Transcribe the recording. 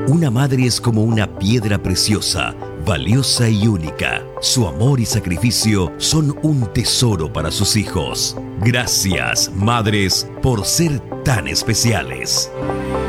Una madre es como una piedra preciosa, valiosa y única. Su amor y sacrificio son un tesoro para sus hijos. Gracias, madres, por ser tan especiales.